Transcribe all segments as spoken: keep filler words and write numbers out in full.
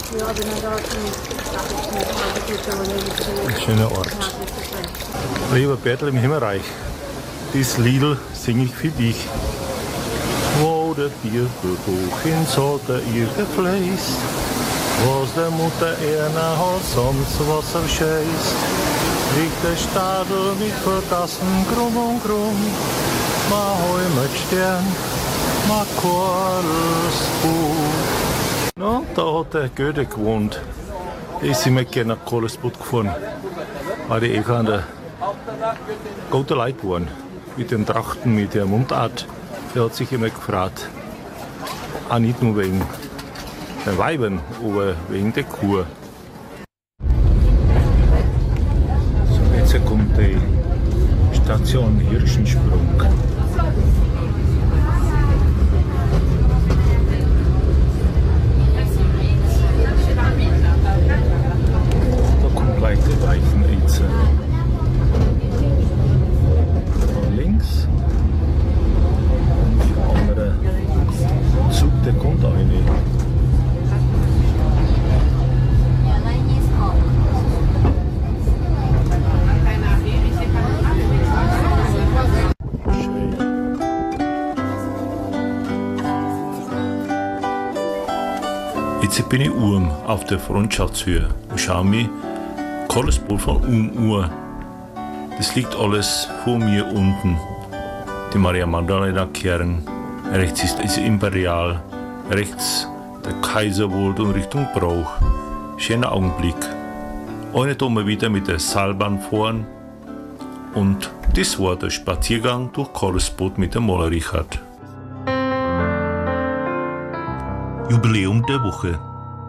Ein schöner Ort. Lieber Bertel im Himmelreich, dies Lied singe ich für dich. Wo der Tierversuch in Sorte ihr gefläßt, was der Mutter Erna hat sonst Wasser scheißt, liegt der Stadel mit Vergassen krumm und krumm, ma hoi mit Stern, ma Kohlesbuch. No, da hat der Goethe gewohnt. Da ist immer gerne nach Kohlesbuch gefahren, weil die Eva an der gute Leute waren, mit den Trachten, mit der Mundart. Der hat sich immer gefragt, auch nicht nur wegen den Weibern, aber wegen der Kur. So, jetzt kommt die Station Hirschensprung. Da kommt gleich der Weichen jetzt. Links. Zug, der kommt eine. Jetzt bin ich oben auf der Freundschaftshöhe und schaue mir Kohlesbuch von um Uhr. Das liegt alles vor mir unten. Die Maria Magdalena Kirche. Rechts ist das Imperial, rechts der Kaiserwald und Richtung Brauch. Schöner Augenblick. Eine tun wir wieder mit der Seilbahn fahren. Und das war der Spaziergang durch Kohlesbuch mit dem Maler Richard. Jubiläum der Woche.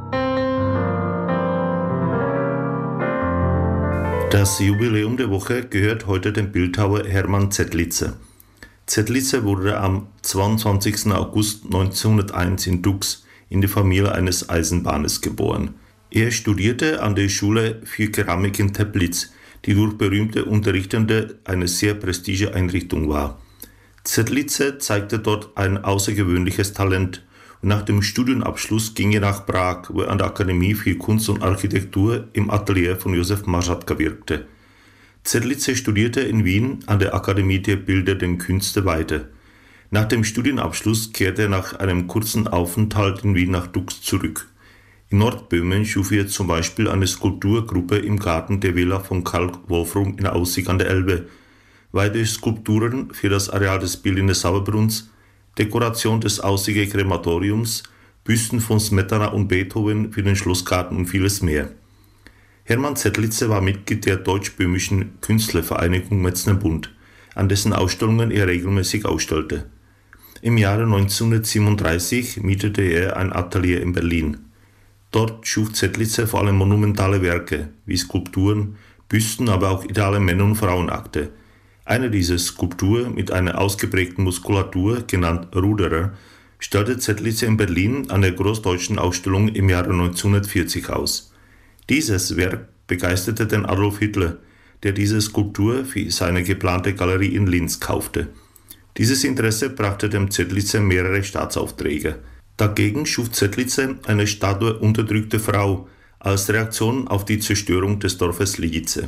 Das Jubiläum der Woche gehört heute dem Bildhauer Hermann Zettlitzer. Zettlitzer wurde am zweiundzwanzigsten August neunzehnhunderteins in Dux in die Familie eines Eisenbahners geboren. Er studierte an der Schule für Keramik in Teplitz, die durch berühmte Unterrichtende eine sehr prestigische Einrichtung war. Zettlitzer zeigte dort ein außergewöhnliches Talent und nach dem Studienabschluss ging er nach Prag, wo er an der Akademie für Kunst und Architektur im Atelier von Josef Mařatka wirkte. Zettlitzer studierte in Wien an der Akademie der Bildenden Künste weiter. Nach dem Studienabschluss kehrte er nach einem kurzen Aufenthalt in Wien nach Dux zurück. In Nordböhmen schuf er zum Beispiel eine Skulpturgruppe im Garten der Villa von Karl Wolfram in Aussig an der Elbe, weitere Skulpturen für das Areal des Berliner Sauerbrunns, Dekoration des Aussiger Krematoriums, Büsten von Smetana und Beethoven für den Schlossgarten und vieles mehr. Hermann Zettlitzer war Mitglied der Deutsch-Böhmischen Künstlervereinigung Metzner-Bund, an dessen Ausstellungen er regelmäßig ausstellte. Im Jahre neunzehnhundertsiebenunddreißig mietete er ein Atelier in Berlin. Dort schuf Zettlitzer vor allem monumentale Werke, wie Skulpturen, Büsten, aber auch ideale Männer- und Frauenakte. Eine dieser Skulpturen mit einer ausgeprägten Muskulatur, genannt Ruderer, stellte Zettlitzer in Berlin an der Großdeutschen Ausstellung im Jahre neunzehnhundertvierzig aus. Dieses Werk begeisterte den Adolf Hitler, der diese Skulptur für seine geplante Galerie in Linz kaufte. Dieses Interesse brachte dem Zettlitzer mehrere Staatsaufträge. Dagegen schuf Zettlitzer eine Statue unterdrückter Frau als Reaktion auf die Zerstörung des Dorfes Lidice.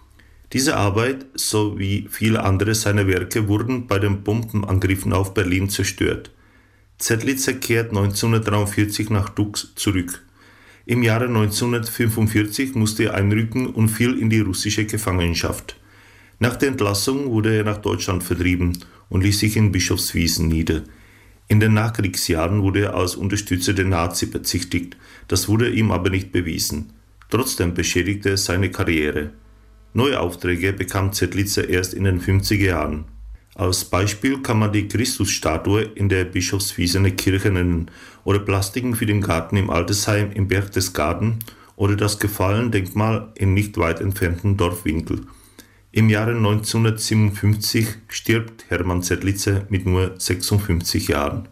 Diese Arbeit sowie viele andere seiner Werke wurden bei den Bombenangriffen auf Berlin zerstört. Zettlitzer kehrt neunzehnhundertdreiundvierzig nach Dux zurück. Im Jahre neunzehnhundertfünfundvierzig musste er einrücken und fiel in die russische Gefangenschaft. Nach der Entlassung wurde er nach Deutschland vertrieben und ließ sich in Bischofswiesen nieder. In den Nachkriegsjahren wurde er als Unterstützer der Nazi bezichtigt, das wurde ihm aber nicht bewiesen. Trotzdem beschädigte es seine Karriere. Neue Aufträge bekam Zettlitzer erst in den fünfziger Jahren. Als Beispiel kann man die Christusstatue in der Bischofswiesener Kirche nennen oder Plastiken für den Garten im Altersheim im Berchtesgaden oder das Gefallen-Denkmal im nicht weit entfernten Dorf Winkel. Im Jahre neunzehnhundertsiebenundfünfzig stirbt Hermann Zettlitzer mit nur sechsundfünfzig Jahren.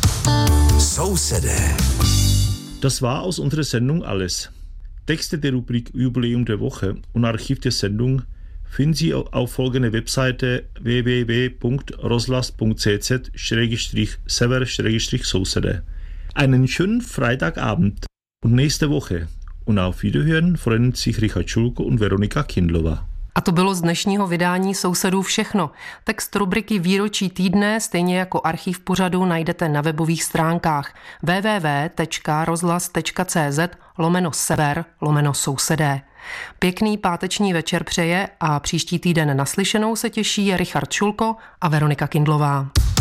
So City. Das war aus unserer Sendung alles. Texte der Rubrik Jubiläum der Woche und Archiv der Sendung finden Sie auf folgende Webseite w w w punkt roslas punkt c z slash sever slash so city. Einen schönen Freitagabend. Und nächste Woche. Und auf Wiederhören freuen sich Richard Schulko und Veronika Kindlová. A to bylo z dnešního vydání Sousedů všechno. Text rubriky Výročí týdne, stejně jako archiv pořadu, najdete na webových stránkách w w w tečka rozhlas tečka c z lomeno sever lomeno sousedé. Pěkný páteční večer přeje a příští týden naslyšenou se těší Richard Šulko a Veronika Kindlová.